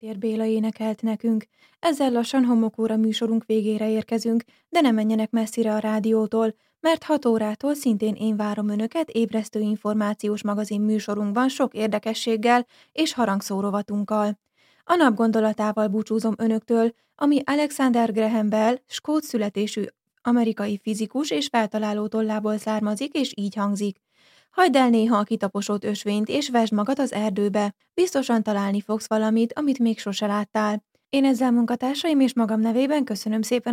Tér Béla énekelt nekünk. Ezzel lassan Homokóra műsorunk végére érkezünk, de ne menjenek messzire a rádiótól, mert 6 órától szintén én várom önöket ébresztő információs magazin műsorunkban sok érdekességgel és harangszórovatunkkal. A nap gondolatával búcsúzom önöktől, ami Alexander Graham Bell, skót születésű amerikai fizikus és feltaláló tollából származik, és így hangzik. Hagyd el néha a kitaposott ösvényt, és vesd magad az erdőbe. Biztosan találni fogsz valamit, amit még sose láttál. Én ezzel munkatársaim és magam nevében köszönöm szépen